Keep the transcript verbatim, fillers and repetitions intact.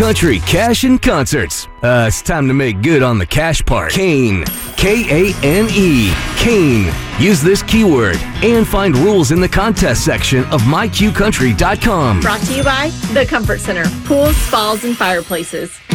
Country Cash and Concerts. Uh, it's time to make good on the cash part. Kane. K A N E. Kane. Use this keyword and find rules in the contest section of my q country dot com. Brought to you by The Comfort Center. Pools, spas, and fireplaces.